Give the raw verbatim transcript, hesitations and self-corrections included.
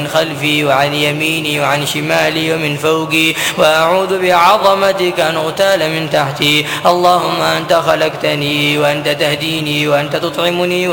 ومن خلفي وعن يميني وعن شمالي ومن فوقي، وأعوذ بعظمتك أن أغتال من تحتي. اللهم أنت خلقتني وأنت تهديني وأنت تطعمني